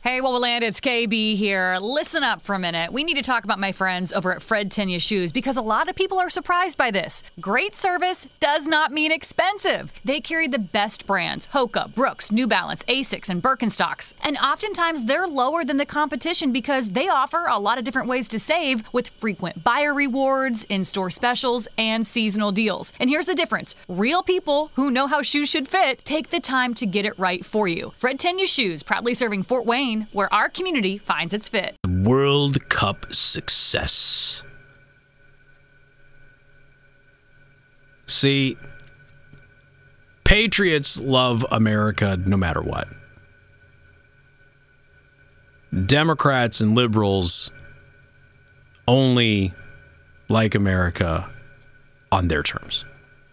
Hey, Wowoland, it's KB here. Listen up for a minute. We need to talk about my friends over at Fred Tenya Shoes because a lot of people are surprised by this. Great service does not mean expensive. They carry the best brands: Hoka, Brooks, New Balance, Asics, and Birkenstocks. And oftentimes they're lower than the competition because they offer a lot of different ways to save with frequent buyer rewards, in-store specials, and seasonal deals. And here's the difference. Real people who know how shoes should fit take the time to get it right for you. Fred Tenya Shoes, proudly serving Fort Wayne, where our community finds its fit. World Cup success. See, Patriots love America no matter what. Democrats and liberals only like America on their terms.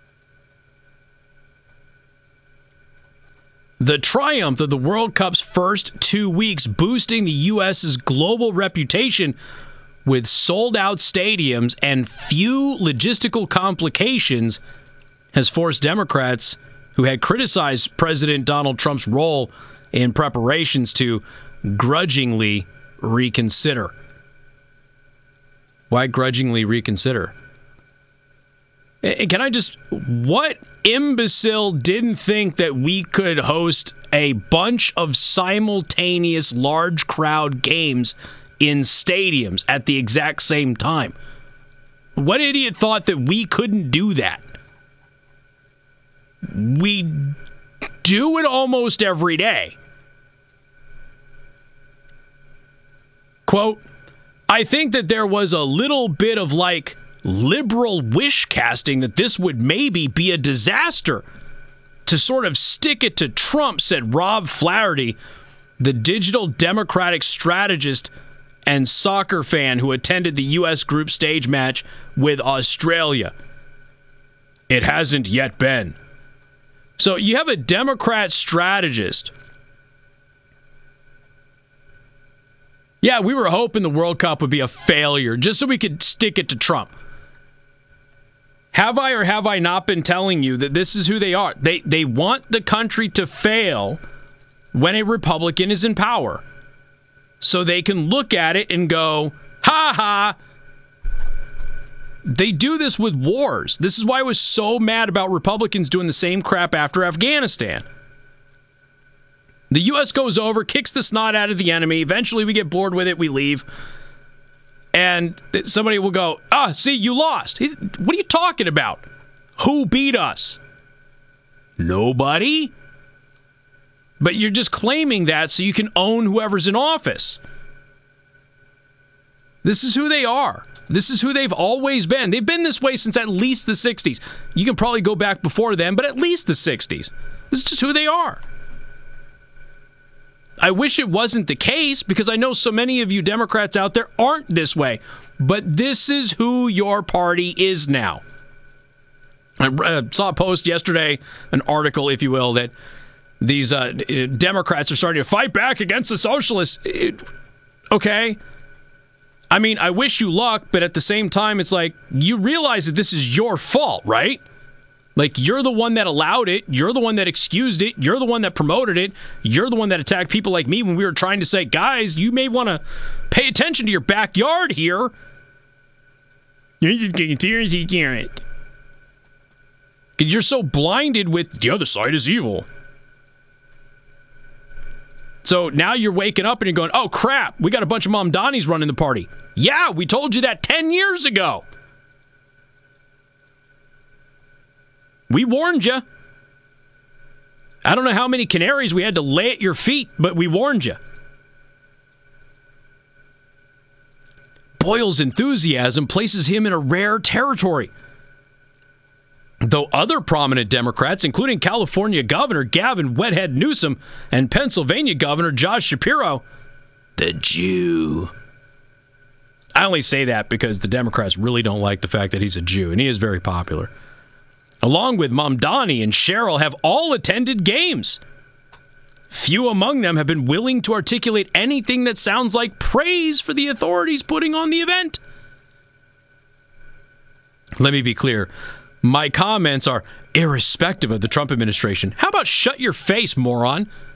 The triumph of the World Cup's first 2 weeks boosting the U.S.'s global reputation with sold-out stadiums and few logistical complications has forced Democrats who had criticized President Donald Trump's role in preparations to grudgingly reconsider. Why grudgingly reconsider? Can I just... What imbecile didn't think that we could host a bunch of simultaneous large crowd games in stadiums at the exact same time? What idiot thought that we couldn't do that? We do it almost every day. Quote, I think that there was a little bit of liberal wish casting that this would maybe be a disaster to sort of stick it to Trump, said Rob Flaherty, the digital Democratic strategist and soccer fan who attended the U.S. group stage match with Australia. It hasn't yet been. So you have a Democrat strategist. Yeah, we were hoping the World Cup would be a failure just so we could stick it to Trump. Have I or have I not been telling you that this is who they are? They want the country to fail when a Republican is in power. So they can look at it and go, ha ha. They do this with wars. This is why I was so mad about Republicans doing the same crap after Afghanistan. The U.S. goes over, kicks the snot out of the enemy. Eventually we get bored with it, we leave. And somebody will go, see, you lost. What are you talking about? Who beat us? Nobody. But you're just claiming that so you can own whoever's in office. This is who they are. This is who they've always been. They've been this way since at least the 60s. You can probably go back before then, but at least the 60s. This is just who they are. I wish it wasn't the case because I know so many of you Democrats out there aren't this way. But this is who your party is now. I saw a post yesterday, an article, if you will, that these Democrats are starting to fight back against the socialists. Okay. I mean, I wish you luck, but at the same time, it's like, you realize that this is your fault, right? Like, you're the one that allowed it. You're the one that excused it. You're the one that promoted it. You're the one that attacked people like me when we were trying to say, guys, you may want to pay attention to your backyard here. You're just getting tears, Garrett. Because you're so blinded with the other side is evil. So now you're waking up and you're going, oh, crap, we got a bunch of Mamdanis running the party. Yeah, we told you that 10 years ago. We warned you. I don't know how many canaries we had to lay at your feet, but we warned you. Boyle's enthusiasm places him in a rare territory. Though other prominent Democrats, including California Governor Gavin Wethead Newsom and Pennsylvania Governor Josh Shapiro, the Jew. I only say that because the Democrats really don't like the fact that he's a Jew, and he is very popular. Along with Mamdani and Cheryl, have all attended games. Few among them have been willing to articulate anything that sounds like praise for the authorities putting on the event. Let me be clear. My comments are irrespective of the Trump administration. How about shut your face, moron?